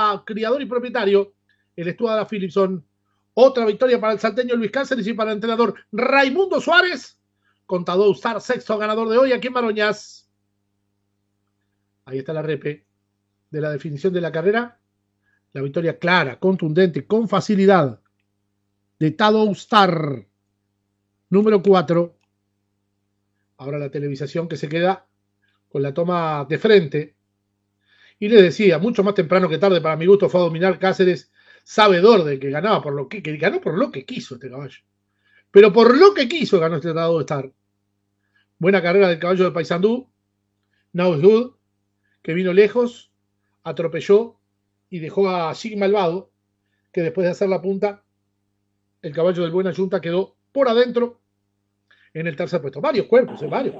a criador y propietario, el Estuada Philipson. Otra victoria para el salteño Luis Cáceres y para el entrenador Raimundo Suárez. Contador Star, sexto ganador de hoy aquí en Maroñas. Ahí está la repe de la definición de la carrera. La victoria clara, contundente, con facilidad de Tadou Star, número 4. Ahora la televisación que se queda con la toma de frente. Y les decía, mucho más temprano que tarde, para mi gusto, fue a dominar Cáceres, sabedor de que ganaba por lo que ganó por lo que quiso este caballo. Pero por lo que quiso ganó este Tadou Star. Buena carrera del caballo de Paysandú, Now is Good, que vino lejos, atropelló y dejó a Sig Malvado, que después de hacer la punta, el caballo del Buena Junta quedó por adentro en el tercer puesto. Varios cuerpos, varios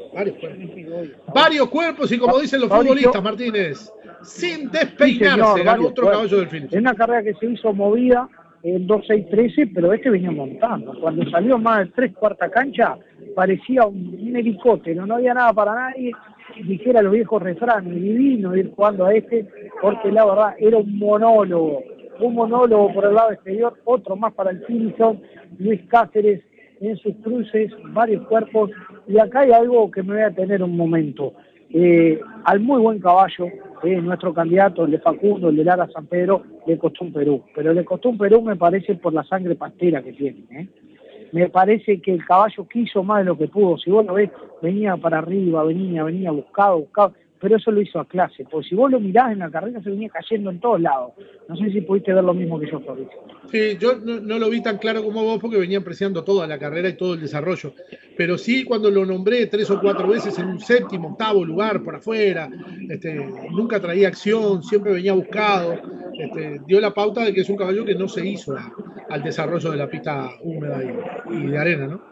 cuerpos, y como dicen los futbolistas, Martínez, sin despeinarse, sí, ganó otro caballo del Philipson. Es una carrera que se hizo movida en 2-6-13, pero este venía montando. Cuando salió más de 3/4 cancha, parecía un helicóptero, no había nada para nadie. Dijera los viejos refranes, divino ir jugando a este, porque la verdad era un monólogo por el lado exterior, otro más para el Philipson, Luis Cáceres en sus cruces, varios cuerpos, y acá hay algo que me voy a tener un momento. Al muy buen caballo, nuestro candidato, el de Facundo, el de Lara San Pedro, le costó un Perú, pero le costó un Perú me parece por la sangre pastera que tiene, Me parece que el caballo quiso más de lo que pudo. Si vos lo ves, venía para arriba, venía buscado, pero eso lo hizo a clase, porque si vos lo mirás en la carrera se venía cayendo en todos lados. No sé si pudiste ver lo mismo que yo, Fabricio. Sí, yo no lo vi tan claro como vos porque venía apreciando toda la carrera y todo el desarrollo, pero sí cuando lo nombré 3 o 4 veces en un séptimo, octavo lugar por afuera, nunca traía acción, siempre venía buscado, dio la pauta de que es un caballo que no se hizo al desarrollo de la pista húmeda y de arena, ¿no?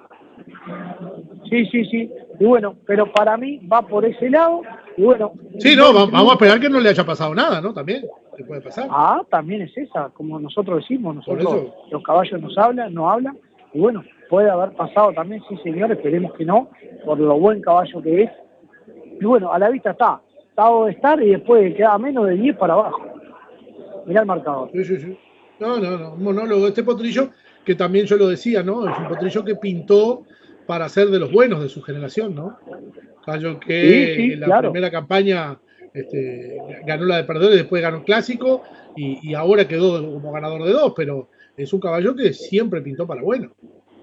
Sí, y bueno, pero para mí va por ese lado, y bueno. Sí, no, vamos a esperar que no le haya pasado nada, ¿no? También, ¿qué puede pasar? También es esa, como nosotros decimos, los caballos no hablan, y bueno, puede haber pasado también, sí señor, esperemos que no, por lo buen caballo que es, y bueno, a la vista está de estar y después queda menos de 10 para abajo. Mirá el marcador. Sí. No, un monólogo de este potrillo, que también yo lo decía, ¿no? Es un potrillo que pintó para ser de los buenos de su generación, ¿no? Caballo que en la primera campaña ganó la de perdedores, después ganó el clásico y ahora quedó como ganador de 2, pero es un caballo que siempre pintó para bueno.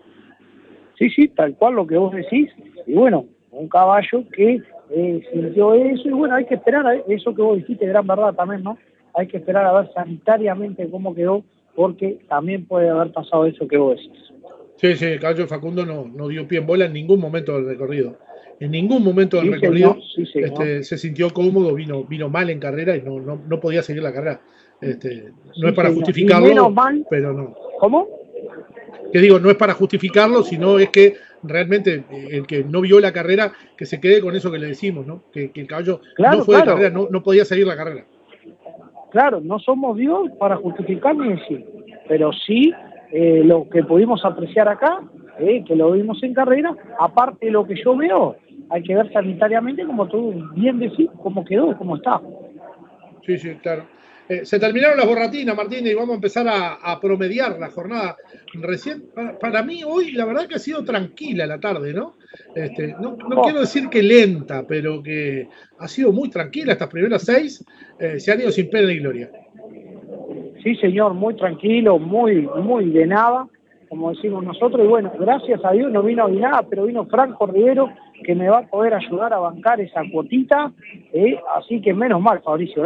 Sí, tal cual lo que vos decís, y bueno, un caballo que sintió eso, y bueno, hay que esperar a eso que vos dijiste, gran verdad también, ¿no? Hay que esperar a ver sanitariamente cómo quedó, porque también puede haber pasado eso que vos decís. Sí, el caballo de Facundo no dio pie en bola en ningún momento del recorrido. En ningún momento del recorrido se sintió cómodo, vino mal en carrera y no podía seguir la carrera. No es para justificarlo, pero no. ¿Cómo? Que digo, no es para justificarlo, sino es que realmente el que no vio la carrera, que se quede con eso que le decimos, ¿no? Que el caballo no fue de carrera, no podía seguir la carrera. Claro, no somos Dios para justificar ni decir, pero sí lo que pudimos apreciar acá, que lo vimos en carrera, aparte de lo que yo veo, hay que ver sanitariamente, como tú bien decís, cómo quedó, cómo está. Sí, claro. Se terminaron las borratinas, Martínez, y vamos a empezar a promediar la jornada. Recién, para mí hoy, la verdad que ha sido tranquila la tarde, ¿no? No quiero decir que lenta, pero que ha sido muy tranquila. Estas primeras 6 se han ido sin pena ni gloria. Sí, señor, muy tranquilo, muy de nada, como decimos nosotros, y bueno, gracias a Dios no vino Aguinaga, pero vino Franco Rivero, que me va a poder ayudar a bancar esa cuotita, así que menos mal, Fabricio,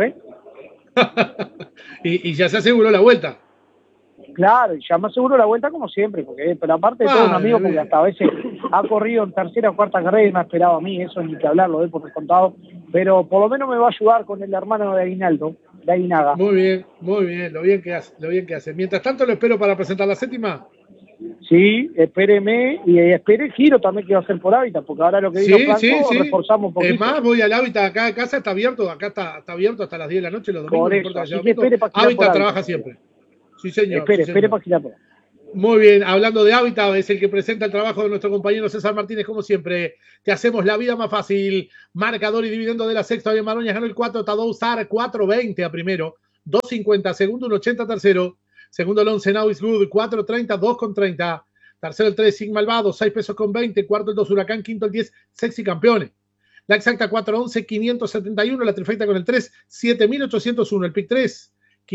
y ya se aseguró la vuelta. Claro, y ya me aseguró la vuelta como siempre, pero aparte de todo un amigo, porque hasta a veces ha corrido en tercera o cuarta carrera y me ha esperado a mí, eso ni que hablar, lo doy por descontado, pero por lo menos me va a ayudar con el hermano de Aguinaldo, de Aguinaga. Muy bien, lo bien que hace. Mientras tanto lo espero para presentar la séptima. Sí, espéreme, y espere el giro también que va a hacer por Hábitat, porque ahora lo que dijo Franco, reforzamos un poquito. Es más, voy al Hábitat, acá en casa está abierto, está abierto hasta las 10 de la noche, los domingos, no importa que domingo. Hábitat trabaja siempre. Sí, señor. Espere para girar por. Muy bien, hablando de Hábitat, es el que presenta el trabajo de nuestro compañero César Martínez, como siempre. Te hacemos la vida más fácil. Marcador y dividendo de la sexta de Maroñas ganó el 4, Tadou Star 4.20 a primero. 2.50. Segundo, 1.80 tercero. Segundo, el 11, Now is Good, 4.30, 2.30. Tercero, el 3, Sigma Malvado, 6 pesos con 20. Cuarto, el 2, Huracán. Quinto, el 10, Sexy Campeones. La exacta 4.11, 571. La trifecta con el 3, 7.801. El pick 3,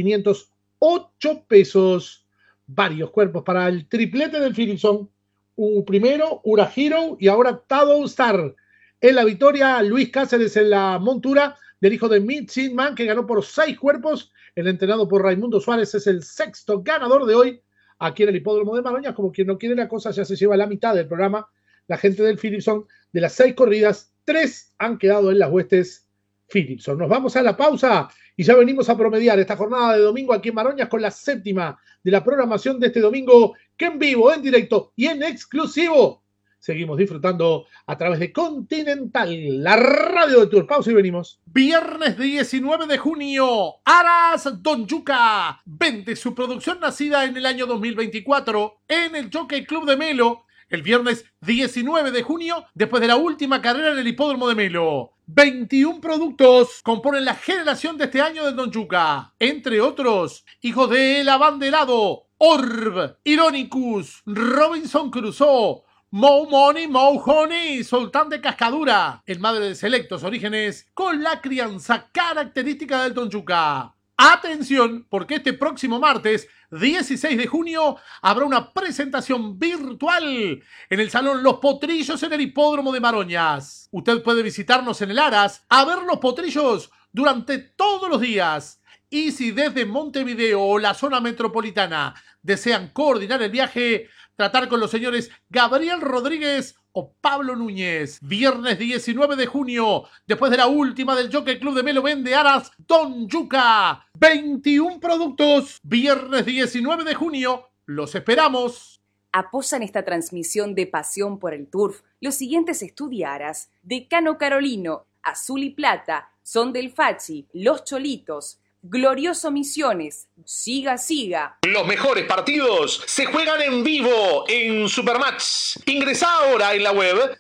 508 pesos. Varios cuerpos para el triplete del Philipson. Primero, Ura Hero y ahora Tado Star. En la victoria, Luis Cáceres en la montura del hijo de Mitch Man, que ganó por 6 cuerpos. El entrenado por Raimundo Suárez es el sexto ganador de hoy aquí en el hipódromo de Maroñas. Como quien no quiere la cosa, ya se lleva la mitad del programa. La gente del Philipson, de las 6 corridas, 3 han quedado en las huestes Philipson. Nos vamos a la pausa y ya venimos a promediar esta jornada de domingo aquí en Maroñas con la séptima de la programación de este domingo, que en vivo, en directo y en exclusivo seguimos disfrutando a través de Continental, la radio de Tour. Pausa y venimos. Viernes 19 de junio, Aras Don Yuca vende su producción nacida en el año 2024 en el Jockey Club de Melo. El viernes 19 de junio, después de la última carrera en el hipódromo de Melo. 21 productos componen la generación de este año del Don Yuca. Entre otros, hijos del abanderado, Orb, Ironicus, Robinson Crusoe, Mo Money, Mo Honey, Sultán de Cascadura, el madre de selectos orígenes, con la crianza característica del Don Yuca. Atención, porque este próximo martes 16 de junio habrá una presentación virtual en el Salón Los Potrillos en el Hipódromo de Maroñas. Usted puede visitarnos en el Aras a ver los potrillos durante todos los días. Y si desde Montevideo o la zona metropolitana desean coordinar el viaje, tratar con los señores Gabriel Rodríguez o Pablo Núñez. Viernes 19 de junio, después de la última del Jockey Club de Melo, vende Aras Don Yuca. 21 productos. Viernes 19 de junio, los esperamos. Apoyan esta transmisión de pasión por el turf los siguientes estudiaras: Decano Carolino, Azul y Plata, Son del Fachi, Los Cholitos, Glorioso Misiones, Siga Siga. Los mejores partidos se juegan en vivo en Supermatch. Ingresá ahora en la web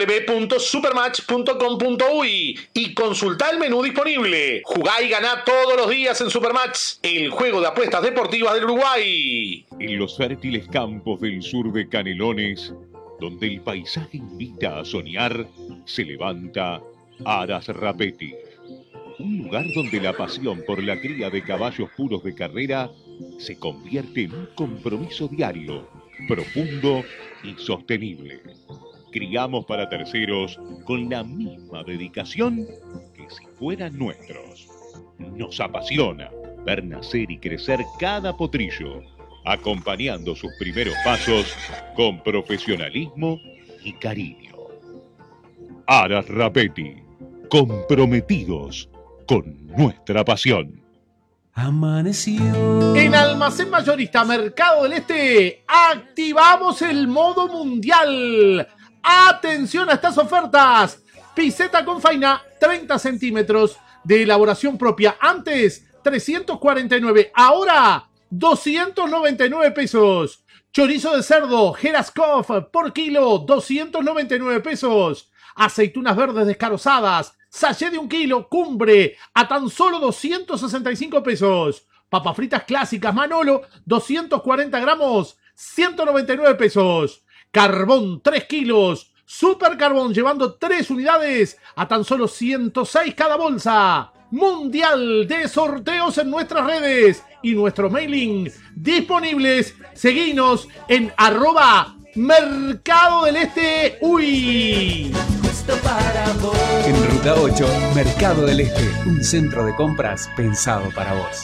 www.supermatch.com.uy y consultá el menú disponible. Jugá y ganá todos los días en Supermatch, el juego de apuestas deportivas del Uruguay. En los fértiles campos del sur de Canelones, donde el paisaje invita a soñar, se levanta Aras Rapetti. Un lugar donde la pasión por la cría de caballos puros de carrera se convierte en un compromiso diario, profundo y sostenible. Criamos para terceros con la misma dedicación que si fueran nuestros. Nos apasiona ver nacer y crecer cada potrillo, acompañando sus primeros pasos con profesionalismo y cariño. Aras Rapetti, comprometidos con nuestra pasión. Amaneció. En Almacén Mayorista Mercado del Este activamos el modo mundial. Atención a estas ofertas. Piseta con faina 30 centímetros de elaboración propia. Antes 349, ahora 299 pesos. Chorizo de cerdo Geraskov por kilo 299 pesos. Aceitunas verdes descarozadas sachet de 1 kilo, Cumbre, a tan solo 265 pesos. Papas fritas clásicas Manolo, 240 gramos, 199 pesos. Carbón, 3 kilos. Super Carbón, llevando 3 unidades, a tan solo 106 cada bolsa. Mundial de sorteos en nuestras redes y nuestro mailing disponibles. Seguinos en @Mercado del Este UI. En Ruta 8, Mercado del Este, un centro de compras pensado para vos.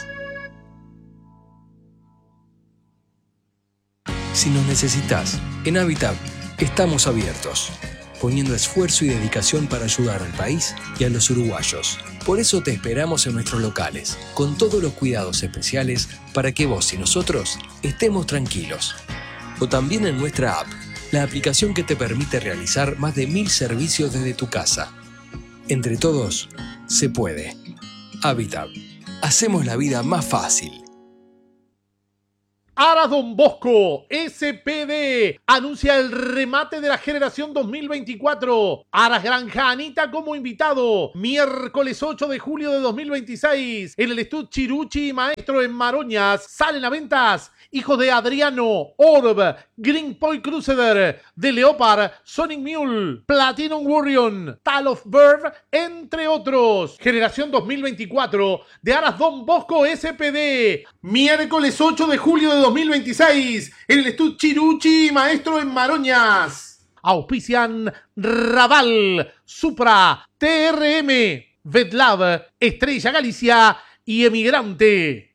Si nos necesitas, en Habitat estamos abiertos, poniendo esfuerzo y dedicación para ayudar al país y a los uruguayos. Por eso te esperamos en nuestros locales, con todos los cuidados especiales para que vos y nosotros estemos tranquilos. O también en nuestra app, la aplicación que te permite realizar más de 1000 servicios desde tu casa. Entre todos, se puede. Habitat. Hacemos la vida más fácil. Aras Don Bosco, SPD, anuncia el remate de la generación 2024. Aras Granja Anita como invitado. Miércoles 8 de julio de 2026 en el Estud Chiruchi Maestro en Maroñas. Salen a ventas hijos de Adriano, Orb, Green Point Crusader, de Leopard, Sonic Mule, Platinum Warrior, Tal of Bird, entre otros. Generación 2024 de Aras Don Bosco SPD. Miércoles 8 de julio de 2026 en el Estud Chiruchi Maestro en Maroñas. Auspician Raval, Supra, TRM, Vetlab, Estrella Galicia y Emigrante.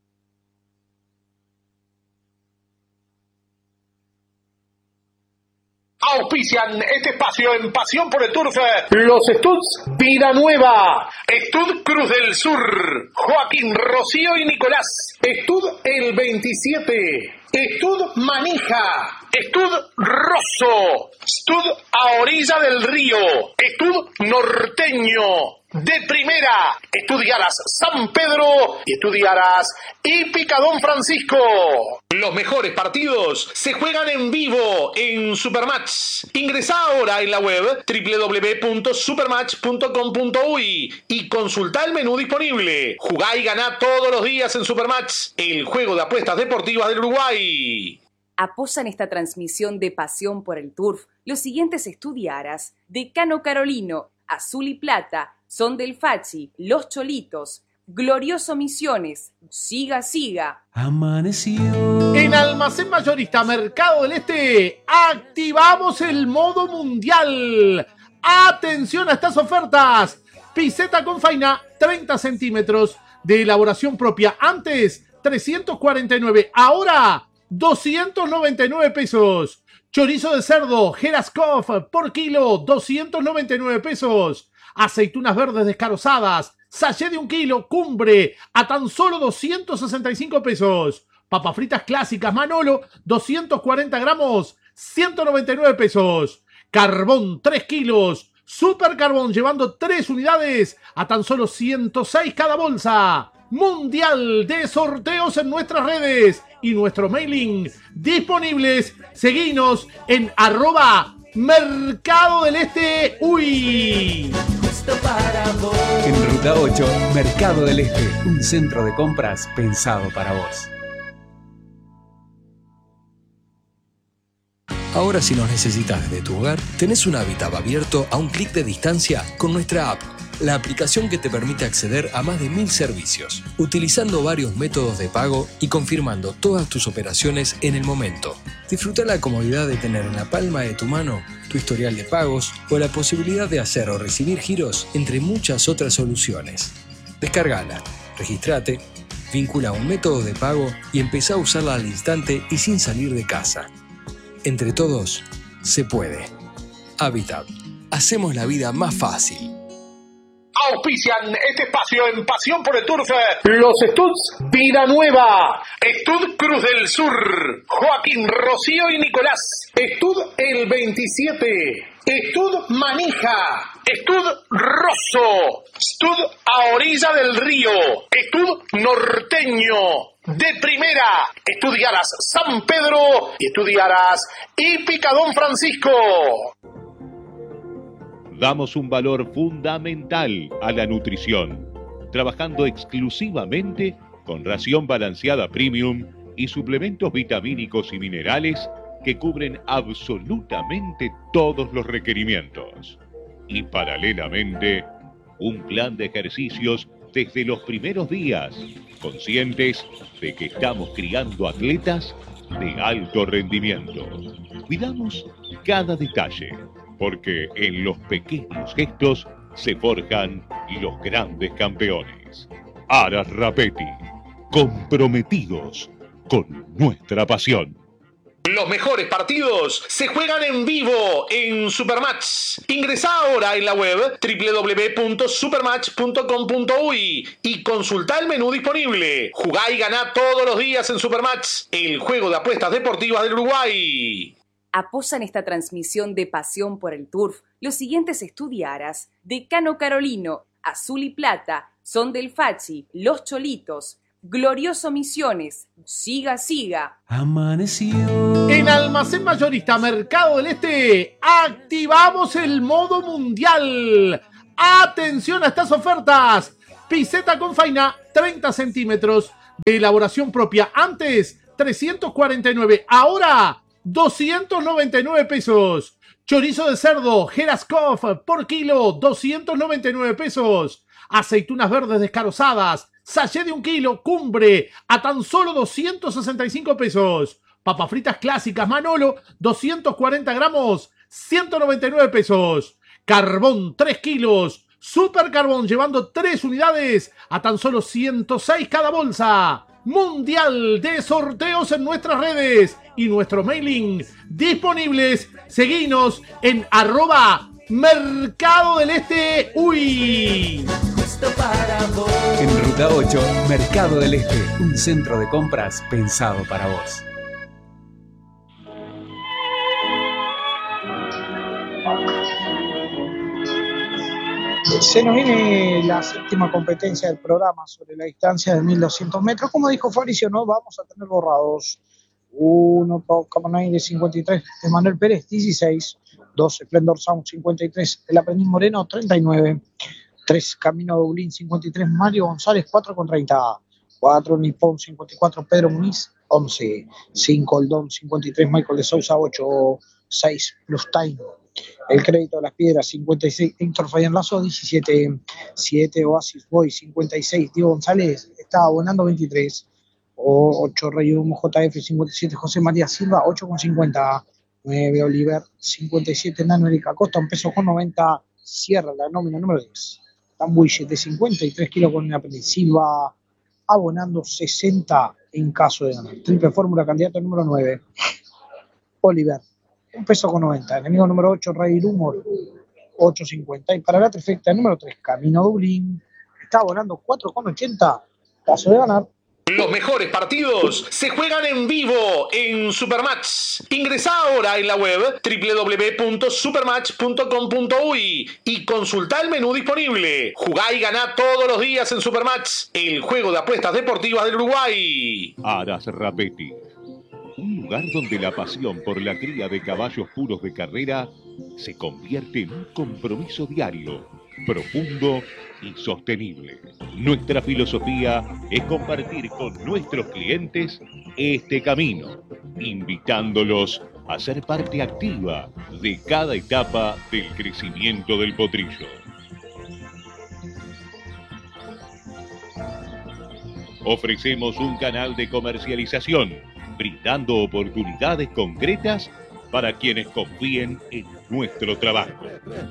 Auspician este espacio en Pasión por el Turf. Los Studs Vida Nueva, Estud Cruz del Sur, Joaquín, Rocío y Nicolás, Estud El 27, Estud Manija, Estud Rosso, Estud A Orilla del Río, Estud Norteño, de Primera, Estudiaras San Pedro y Estudiaras Hípica Don Francisco. Los mejores partidos se juegan en vivo en Supermatch. Ingresá ahora en la web www.supermatch.com.uy y consultá el menú disponible. Jugá y ganá todos los días en Supermatch, el juego de apuestas deportivas del Uruguay. Apoyan esta transmisión de Pasión por el Turf los siguientes estudiaras: Decano Carolino, Azul y Plata, Son del Fachi, Los Cholitos, Glorioso Misiones, Siga Siga. Amaneció. En Almacén Mayorista Mercado del Este activamos el modo mundial. Atención a estas ofertas. Piseta con faina 30 centímetros de elaboración propia. Antes 349, ahora 299 pesos. Chorizo de cerdo Geraskov por kilo 299 pesos. Aceitunas verdes descarozadas, sachet de 1 kilo, Cumbre, a tan solo 265 pesos. Papas fritas clásicas Manolo, 240 gramos, 199 pesos. Carbón 3 kilos, Super Carbón llevando 3 unidades, a tan solo 106 cada bolsa. Mundial de sorteos en nuestras redes y nuestro mailing disponibles. Seguinos en @Mercado del Este UI. En Ruta 8, Mercado del Este, un centro de compras pensado para vos. Ahora, si nos necesitas desde tu hogar, tenés un Habitat abierto a un clic de distancia con nuestra app, la aplicación que te permite acceder a más de 1000 servicios, utilizando varios métodos de pago y confirmando todas tus operaciones en el momento. Disfruta la comodidad de tener en la palma de tu mano tu historial de pagos o la posibilidad de hacer o recibir giros, entre muchas otras soluciones. Descárgala, registrate, vincula un método de pago y empezá a usarla al instante y sin salir de casa. Entre todos, se puede. Habitat. Hacemos la vida más fácil. Auspician este espacio en Pasión por el Turf. Los Studs Vida Nueva, Estud Cruz del Sur, Joaquín, Rocío y Nicolás, Estud El 27, Estud Manija, Estud Rosso, Estud A Orilla del Río, Estud Norteño, de Primera, Estudiaras San Pedro y Estudiaras Hípica Don Francisco. Damos un valor fundamental a la nutrición, trabajando exclusivamente con ración balanceada premium y suplementos vitamínicos y minerales que cubren absolutamente todos los requerimientos. Y paralelamente, un plan de ejercicios desde los primeros días, conscientes de que estamos criando atletas de alto rendimiento. Cuidamos cada detalle, porque en los pequeños gestos se forjan los grandes campeones. Aras Rapetti, comprometidos con nuestra pasión. Los mejores partidos se juegan en vivo en Supermatch. Ingresá ahora en la web www.supermatch.com.uy y consultá el menú disponible. Jugá y ganá todos los días en Supermatch, el juego de apuestas deportivas del Uruguay. Apoyan esta transmisión de Pasión por el Turf los siguientes estudiaras: Decano Carolino, Azul y Plata, Son del Fachi, Los Cholitos, Glorioso Misiones, siga, siga. Amaneció. En Almacén Mayorista Mercado del Este activamos el modo mundial. Atención a estas ofertas. Piseta con faina 30 centímetros de elaboración propia. Antes 349, ahora 299 pesos. Chorizo de cerdo Geraskov por kilo 299 pesos. Aceitunas verdes descarozadas sachet de 1 kilo Cumbre a tan solo 265 pesos. Papas fritas clásicas Manolo 240 gramos 199 pesos. Carbón 3 kilos Super Carbón llevando 3 unidades a tan solo 106 cada bolsa. Mundial de sorteos en nuestras redes y nuestro mailing disponibles. Seguinos en @Mercado del Este UI. En Ruta 8, Mercado del Este, un centro de compras pensado para vos. Se nos viene la séptima competencia del programa sobre la distancia de 1200 metros. Como dijo Fabricio, no vamos a tener borrados. 1,9 de 53 de Manuel Pérez, 16. 2 Splendor Sound, 53. El Aprendiz Moreno, 39. 3 Camino Dublín, 53. Mario González, 4,30. 4 Nippon, 54. Pedro Muniz, 11. 5 Oldón, 53. Michael de Sousa, 8. 6 Plus Time. El Crédito de las Piedras, 56. Héctor Fabián Lazo, 17. 7 Oasis Boy, 56. Diego González está abonando, 23. 8 Rey Humo JF, 57. José María Silva, 8,50. 9 Oliver, 57. Nano Erika Costa, 1,90 pesos. Cierra la nómina número 10. Tambuille de 53 kilos con el Aprendiz. Silva abonando 60 en caso de ganar. Triple Fórmula, candidato número 9. Oliver, 1,90 pesos. Enemigo número 8, Rey Humor, 8,50. Y para la trifecta número 3, Camino Dublín, está abonando 4,80 caso de ganar. Los mejores partidos se juegan en vivo en Supermatch. Ingresá ahora en la web www.supermatch.com.uy y consultá el menú disponible. Jugá y ganá todos los días en Supermatch, el juego de apuestas deportivas del Uruguay. Aras Rapetti, un lugar donde la pasión por la cría de caballos puros de carrera se convierte en un compromiso diario, profundo y sostenible. Nuestra filosofía es compartir con nuestros clientes este camino, invitándolos a ser parte activa de cada etapa del crecimiento del potrillo. Ofrecemos un canal de comercialización, brindando oportunidades concretas para quienes confíen en nuestro trabajo.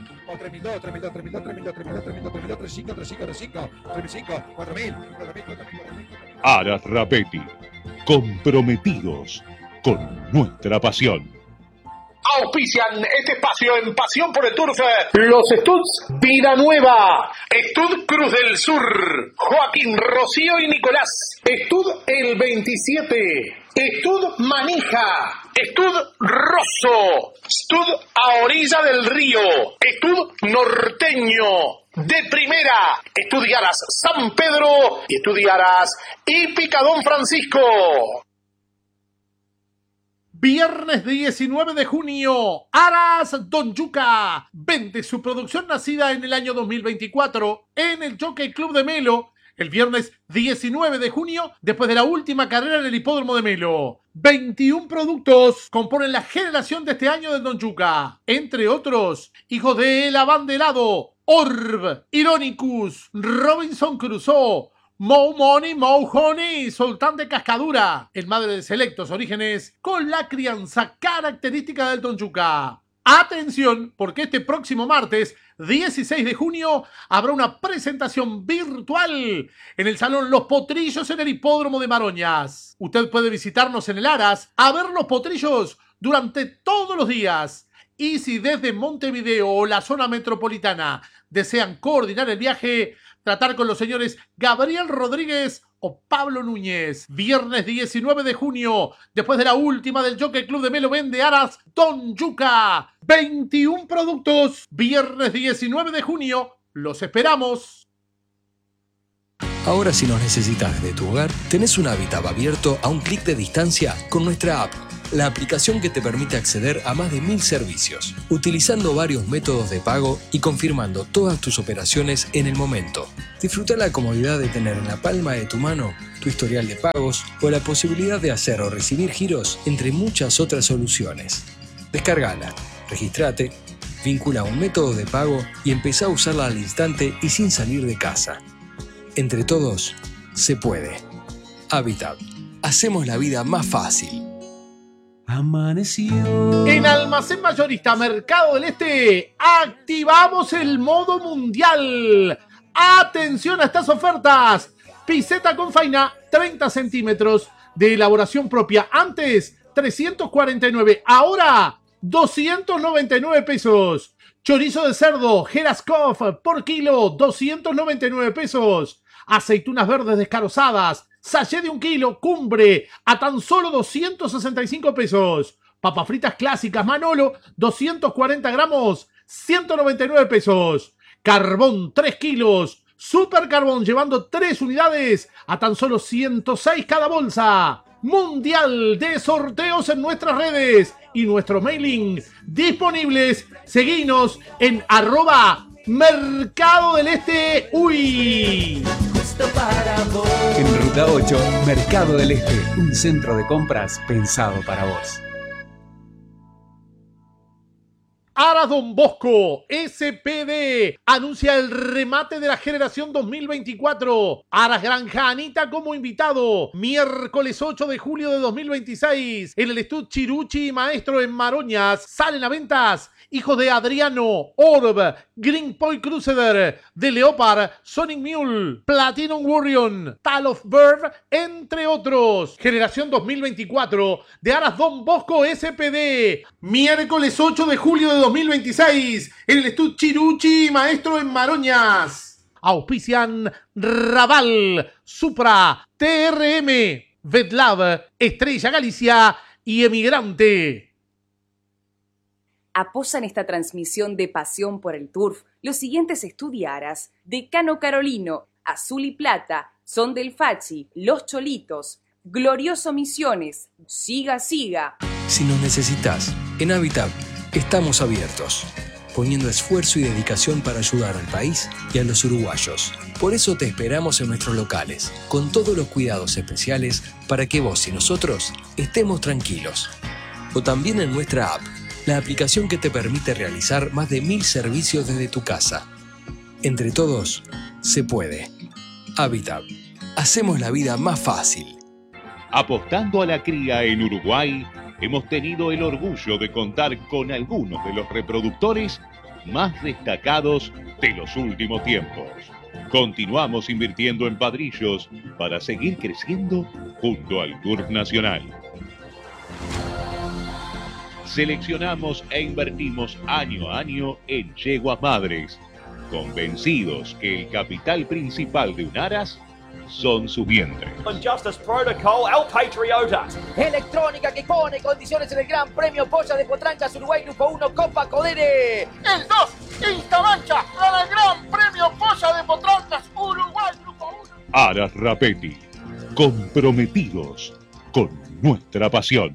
Aras Rapetti, comprometidos con nuestra pasión. Auspician este espacio en Pasión por el Turf los Studs Vida Nueva, Stud Cruz del Sur, Joaquín, Rocío y Nicolás, Stud el 27, Stud Manija, Stud Rosso, Stud a orilla del río, Stud Norteño, de primera, Estudiarás San Pedro y Estudiarás y Picadón Francisco. Viernes 19 de junio, Aras Don Yuca vende su producción nacida en el año 2024 en el Jockey Club de Melo. El viernes 19 de junio, después de la última carrera en el hipódromo de Melo. 21 productos componen la generación de este año del Don Yuca. Entre otros, hijos de El Abanderado, Orb, Ironicus, Robinson Crusoe, Mo Money, Mo Honey, Sultán de Cascadura, el madre de selectos orígenes, con la crianza característica del Don Yuca. Atención, porque este próximo martes 16 de junio habrá una presentación virtual en el Salón Los Potrillos en el Hipódromo de Maroñas. Usted puede visitarnos en el Aras a ver los potrillos durante todos los días. Y si desde Montevideo o la zona metropolitana desean coordinar el viaje, tratar con los señores Gabriel Rodríguez o Pablo Núñez. Viernes 19 de junio, después de la última del Jockey Club de Melo, vende Aras Don Yuca. 21 productos. Viernes 19 de junio, los esperamos. Ahora, si nos necesitas desde tu hogar, tenés un Habitat abierto a un clic de distancia con nuestra app, la aplicación que te permite acceder a más de 1000 servicios, utilizando varios métodos de pago y confirmando todas tus operaciones en el momento. Disfruta la comodidad de tener en la palma de tu mano tu historial de pagos o la posibilidad de hacer o recibir giros, entre muchas otras soluciones. Descárgala, regístrate, vincula un método de pago y empezá a usarla al instante y sin salir de casa. Entre todos, se puede. Habitat. Hacemos la vida más fácil. Amaneció. En Almacén Mayorista Mercado del Este, activamos el modo mundial. ¡Atención a estas ofertas! Piseta con faina, 30 centímetros de elaboración propia. Antes, 349. Ahora, 299 pesos. Chorizo de cerdo, Geraskov, por kilo, 299 pesos. Aceitunas verdes descarozadas, sachet de 1 kilo, Cumbre, a tan solo 265 pesos. Papas fritas clásicas, Manolo, 240 gramos, 199 pesos. Carbón, 3 kilos. Super Carbón, llevando 3 unidades, a tan solo 106 cada bolsa. Mundial de sorteos en nuestras redes y nuestro mailing disponibles. Seguinos en @Mercado del Este. ¡Uy! En Ruta 8, Mercado del Este, un centro de compras pensado para vos. Aras Don Bosco, SPD, anuncia el remate de la generación 2024. Aras Granja Anita como invitado. Miércoles 8 de julio de 2026. En el Estud Chiruchi Maestro en Maroñas. Salen a ventas hijos de Adriano, Orb, Green Point Crusader, de Leopard, Sonic Mule, Platinum Warrior, Tal of Bird, entre otros. Generación 2024 de Aras Don Bosco SPD. Miércoles 8 de julio de 2026 en el Estud Chiruchi Maestro en Maroñas. Auspician Raval, Supra, TRM, Vetlab, Estrella Galicia y Emigrante. Apoyan esta transmisión de Pasión por el Turf los siguientes estudiaras: Decano Carolino, Azul y Plata, Son del Fachi, Los Cholitos, Glorioso Misiones, Siga Siga. Si nos necesitas, en Habitat estamos abiertos, poniendo esfuerzo y dedicación para ayudar al país y a los uruguayos. Por eso te esperamos en nuestros locales, con todos los cuidados especiales para que vos y nosotros estemos tranquilos. O también en nuestra app, la aplicación que te permite realizar más de 1000 servicios desde tu casa. Entre todos, se puede. Habitat. Hacemos la vida más fácil. Apostando a la cría en Uruguay, hemos tenido el orgullo de contar con algunos de los reproductores más destacados de los últimos tiempos. Continuamos invirtiendo en padrillos para seguir creciendo junto al Turf Nacional. Seleccionamos e invertimos año a año en yeguas madres, convencidos que el capital principal de un aras son sus vientres. Justice Protocol, El Patriota. Electrónica que pone condiciones en el Gran Premio Polla de Potrancas Uruguay Grupo 1 Copa Codere. El 2, Instamancha, gana el Gran Premio Polla de Potrancas Uruguay Grupo 1. Aras Rapetti, comprometidos con nuestra pasión.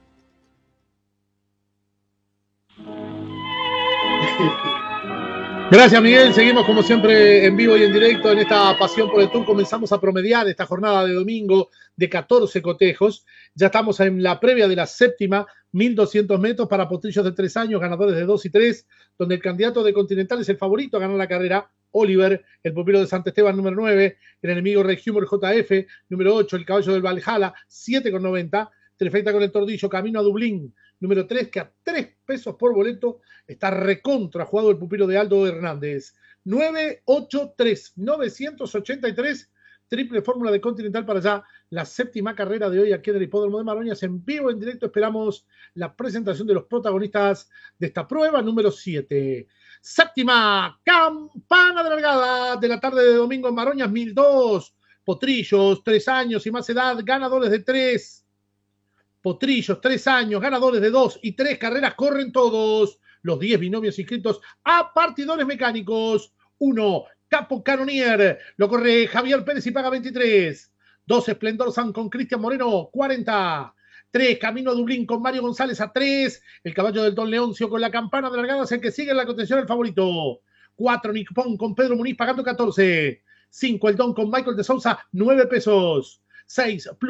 Gracias, Miguel. Seguimos como siempre en vivo y en directo en esta Pasión por el Turf. Comenzamos a promediar esta jornada de domingo de 14 cotejos. Ya estamos en la previa de la séptima, 1200 metros para potrillos de 3 años, ganadores de 2 y 3, donde el candidato de Continental es el favorito a ganar la carrera, Oliver, el pupilo de Sant Esteban, número 9, el enemigo Rey Humor JF, número 8, el caballo del Valhalla, 7,90, Trifecta con el Tordillo, camino a Dublín, número 3, que a 3 pesos por boleto está recontra jugado el pupilo de Aldo Hernández. 983, 983, triple fórmula de Continental para allá. La séptima carrera de hoy aquí en el Hipódromo de Maroñas. En vivo, en directo, esperamos la presentación de los protagonistas de esta prueba número 7. Séptima campana de largada de la tarde de domingo en Maroñas, 1002. Potrillos, 3 años y más edad, ganadores de 3. Potrillos, 3 años, ganadores de 2 y 3 carreras, corren todos. Los 10 binomios inscritos a partidores mecánicos. 1, Capo Canonier, lo corre Javier Pérez y paga 23. 2 Esplendor Sun con Cristian Moreno, 40. 3 Camino a Dublín con Mario González a 3. El caballo del Don Leoncio con la campana de largada es el que sigue en la contención el favorito. 4 Nippon con Pedro Muniz pagando 14. 5 el Don con Michael de Sousa, 9 pesos. 6